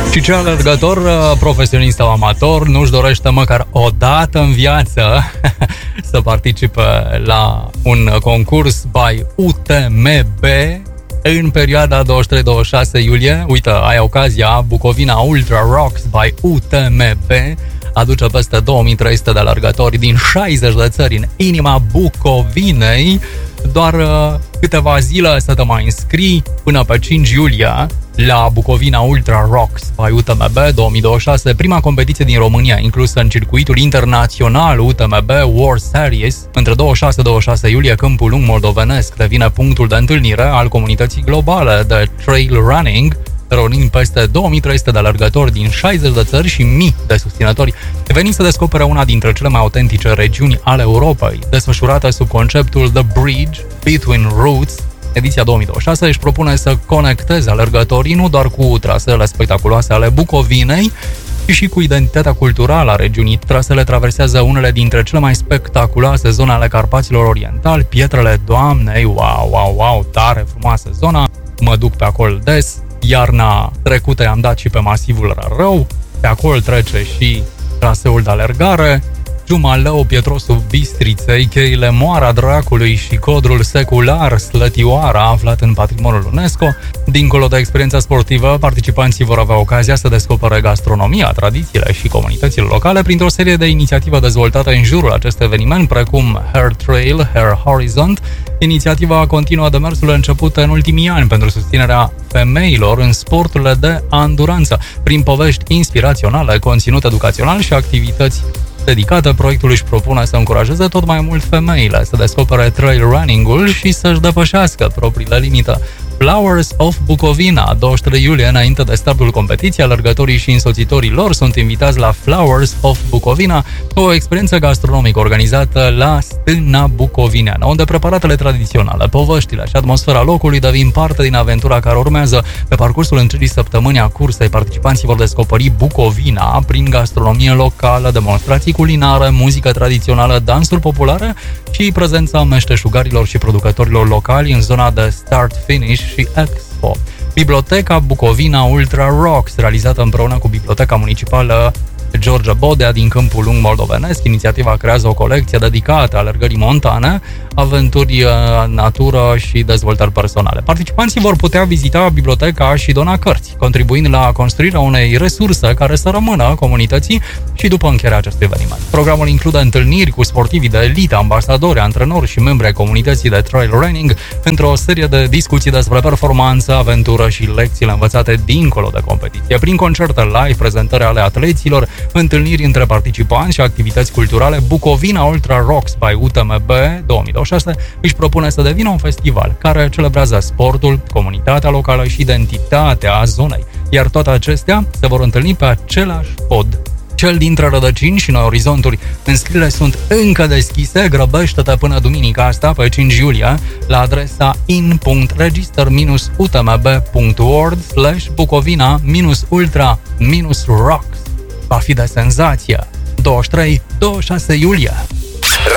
Și ce alergător, profesionist sau amator, nu-și dorește măcar o dată în viață să participe la un concurs by UTMB în perioada 23-26 iulie? Uite, ai ocazia. Bucovina Ultra Rocks by UTMB aduce peste 2300 de alergători din 60 de țări în inima Bucovinei. Doar câteva zile să te mai înscrii până pe 5 iulie la Bucovina Ultra Rocks by UTMB 2026, prima competiție din România inclusă în circuitul internațional UTMB World Series. Între 26-26 iulie, Câmpul Lung moldovenesc devine punctul de întâlnire al comunității globale de trail running, reunind peste 2300 de alergători din 60 de țări și mii de susținători veniți să descopere una dintre cele mai autentice regiuni ale Europei. Desfășurată sub conceptul The Bridge Between Roots, ediția 2026 își propune să conecteze alergătorii nu doar cu traseele spectaculoase ale Bucovinei, ci și cu identitatea culturală a regiunii. Trasele traversează unele dintre cele mai spectaculoase zone ale Carpaților Orientali, Pietrele Doamnei, wow, tare frumoasă zona, mă duc pe acolo des. Iarna trecută am dat și pe masivul Rărău, pe acolo trece și traseul de alergare, Giumalău, Pietrosul Bistriței, cheile Moara Dracului și codrul secular Slătioara, aflat în patrimoniul UNESCO. Dincolo de experiența sportivă, participanții vor avea ocazia să descopere gastronomia, tradițiile și comunitățile locale printr-o serie de inițiative dezvoltate în jurul acestui eveniment, precum Hair Trail, Hair Horizon. Inițiativa continuă demersurile începute în ultimii ani pentru susținerea femeilor în sporturile de anduranță, prin povești inspiraționale, conținut educațional și activități dedicată. Proiectul își propune să încurajeze tot mai mult femeile să descopere trail running-ul și să-și depășească propriile limite. Flowers of Bucovina, 23 iulie, înainte de startul competiției, alergătorii și însoțitorii lor sunt invitați la Flowers of Bucovina, o experiență gastronomică organizată la Stâna Bucovineană, unde preparatele tradiționale, poveștile și atmosfera locului devin parte din aventura care urmează. Pe parcursul întregii săptămâni a cursei, participanții vor descoperi Bucovina prin gastronomie locală, demonstrații culinare, muzică tradițională, dansuri populare și prezența meșteșugarilor și producătorilor locali în zona de start-finish și Expo. Biblioteca Bucovina Ultra Rocks, realizată împreună cu Biblioteca Municipală George Bodea din Câmpul Lung moldovenesc. Inițiativa creează o colecție dedicată alergării montane, aventuri în natură și dezvoltări personale. Participanții vor putea vizita biblioteca și dona cărți, contribuind la construirea unei resurse care să rămână comunității și după încheierea acestui eveniment. Programul include întâlniri cu sportivii de elită, ambasadori, antrenori și membri ai comunității de trail running, într-o serie de discuții despre performanță, aventură și lecțiile învățate dincolo de competiție, prin concerte live, prezentări ale atleților, întâlniri între participanți și activități culturale. Bucovina Ultra Rocks by UTMB 2026 își propune să devină un festival care celebrează sportul, comunitatea locală și identitatea zonei, iar toate acestea se vor întâlni pe același pod, cel dintre rădăcini și noi orizonturi. Înscrierile sunt încă deschise, grăbește-te până duminica asta, pe 5 iulie, la adresa in.register-utmb.org/bucovina-ultra-rocks. Va fi de senzație! 23-26 iulie!